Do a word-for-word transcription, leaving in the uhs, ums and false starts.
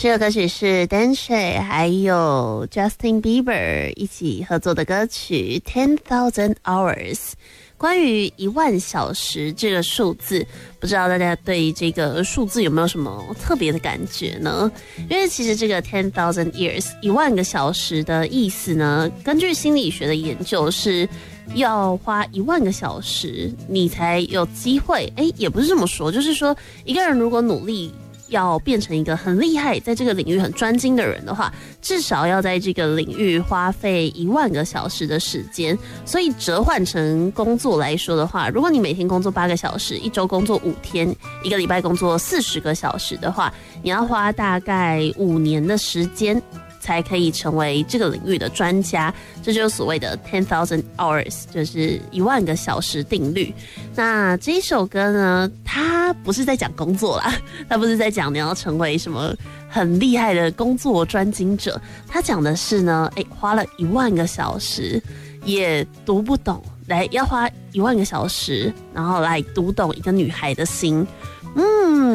这首歌曲是 Danshay 还有 Justin Bieber 一起合作的歌曲 Ten Thousand Hours。关于一万小时这个数字，不知道大家对这个数字有没有什么特别的感觉呢？因为其实这个 ten thousand years 一万个小时的意思呢，根据心理学的研究是要花一万个小时，你才有机会。哎，也不是这么说，就是说一个人如果努力要变成一个很厉害，在这个领域很专精的人的话，至少要在这个领域花费一万个小时的时间。所以折换成工作来说的话，如果你每天工作八个小时，一周工作五天，一个礼拜工作四十个小时的话，你要花大概五年的时间才可以成为这个领域的专家，这就是所谓的 ten thousand hours， 就是一万个小时定律。那这一首歌呢，它不是在讲工作啦，它不是在讲你要成为什么很厉害的工作专精者，它讲的是呢，哎，花了一万个小时也读不懂，来要花一万个小时，然后来读懂一个女孩的心。